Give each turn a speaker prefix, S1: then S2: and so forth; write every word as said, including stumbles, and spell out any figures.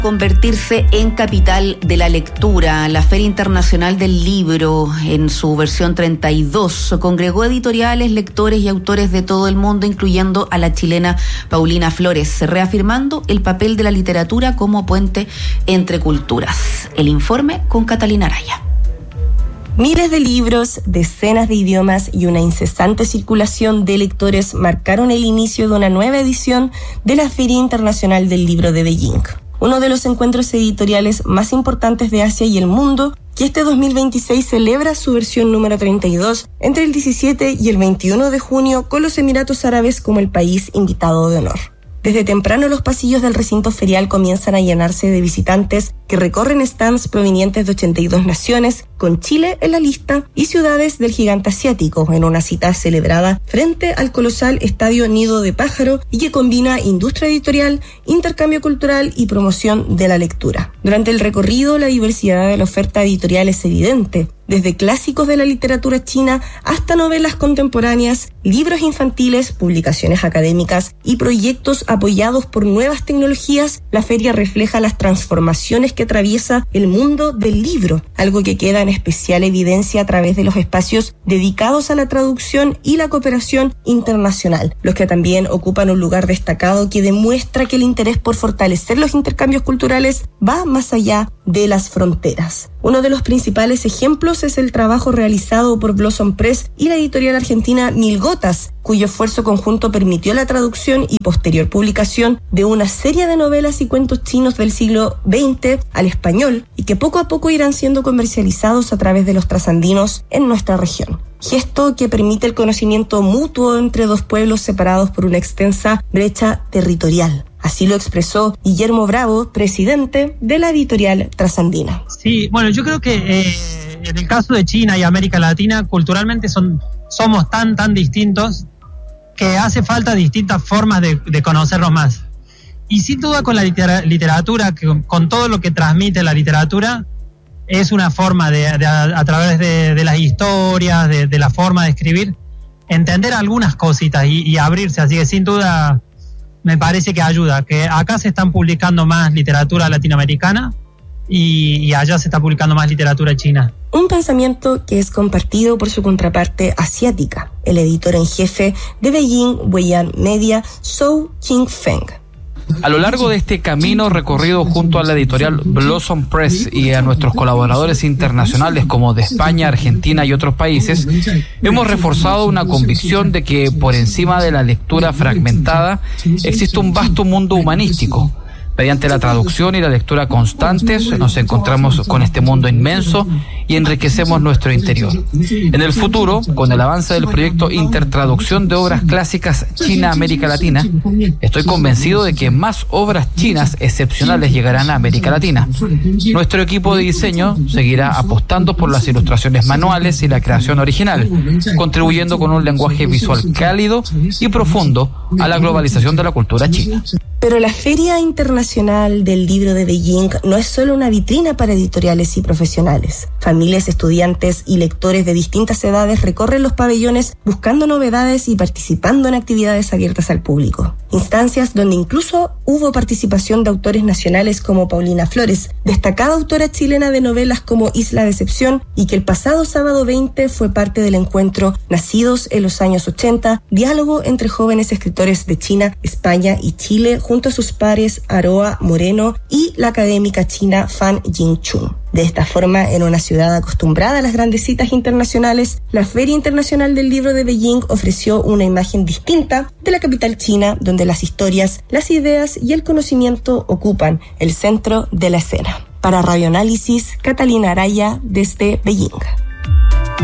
S1: Convertirse en capital de la lectura. La Feria Internacional del Libro, en su versión treinta y dos, congregó editoriales, lectores y autores de todo el mundo, incluyendo a la chilena Paulina Flores, reafirmando el papel de la literatura como puente entre culturas. El informe con Catalina Araya.
S2: Miles de libros, decenas de idiomas y una incesante circulación de lectores marcaron el inicio de una nueva edición de la Feria Internacional del Libro de Beijing, uno de los encuentros editoriales más importantes de Asia y el mundo, que este dos mil veintiséis celebra su versión número treinta y dos entre el diecisiete y el veintiuno de junio, con los Emiratos Árabes como el país invitado de honor. Desde temprano los pasillos del recinto ferial comienzan a llenarse de visitantes que recorren stands provenientes de ochenta y dos naciones, con Chile en la lista, y ciudades del gigante asiático, en una cita celebrada frente al colosal estadio Nido de Pájaro y que combina industria editorial, intercambio cultural y promoción de la lectura. Durante el recorrido, la diversidad de la oferta editorial es evidente, desde clásicos de la literatura china hasta novelas contemporáneas, libros infantiles, publicaciones académicas y proyectos apoyados por nuevas tecnologías. La feria refleja las transformaciones que atraviesa el mundo del libro, algo que queda en especial evidencia a través de los espacios dedicados a la traducción y la cooperación internacional, los que también ocupan un lugar destacado que demuestra que el interés por fortalecer los intercambios culturales va más allá de las fronteras. Uno de los principales ejemplos es el trabajo realizado por Blossom Press y la editorial argentina Mil Gotas, cuyo esfuerzo conjunto permitió la traducción y posterior publicación de una serie de novelas y cuentos chinos del siglo veinte al español, y que poco a poco irán siendo comercializados a través de los trasandinos en nuestra región. Gesto que permite el conocimiento mutuo entre dos pueblos separados por una extensa brecha territorial. Así lo expresó Guillermo Bravo, presidente de la editorial trasandina.
S3: Sí, bueno, yo creo que eh, en el caso de China y América Latina, culturalmente son, somos tan, tan distintos que hace falta distintas formas de, de conocernos más. Y sin duda con la litera, literatura, que, con todo lo que transmite la literatura, es una forma de, de a, a través de, de las historias, de, de la forma de escribir, entender algunas cositas y, y abrirse. Así que sin duda me parece que ayuda, que acá se están publicando más literatura latinoamericana y, y allá se está publicando más literatura china.
S2: Un pensamiento que es compartido por su contraparte asiática, el editor en jefe de Beijing Weiyan Media, Zhou Qingfeng.
S4: A lo largo de este camino recorrido junto a la editorial Blossom Press y a nuestros colaboradores internacionales como de España, Argentina y otros países, hemos reforzado una convicción de que por encima de la lectura fragmentada existe un vasto mundo humanístico. Mediante la traducción y la lectura constantes nos encontramos con este mundo inmenso y enriquecemos nuestro interior. En el futuro, con el avance del proyecto Intertraducción de Obras Clásicas China-América Latina, estoy convencido de que más obras chinas excepcionales llegarán a América Latina. Nuestro equipo de diseño seguirá apostando por las ilustraciones manuales y la creación original, contribuyendo con un lenguaje visual cálido y profundo a la globalización de la cultura china.
S2: Pero la Feria Internacional del Libro de Beijing no es solo una vitrina para editoriales y profesionales. Familias, estudiantes y lectores de distintas edades recorren los pabellones buscando novedades y participando en actividades abiertas al público. Instancias donde incluso hubo participación de autores nacionales como Paulina Flores, destacada autora chilena de novelas como Isla Decepción, y que el pasado sábado veinte fue parte del encuentro Nacidos en los años ochenta, diálogo entre jóvenes escritores de China, España y Chile, junto a sus pares Aroa Moreno y la académica china Fan Yingchun. De esta forma, en una ciudad acostumbrada a las grandes citas internacionales, la Feria Internacional del Libro de Beijing ofreció una imagen distinta de la capital china, donde las historias, las ideas y el conocimiento ocupan el centro de la escena. Para Radio Análisis, Catalina Araya, desde Beijing.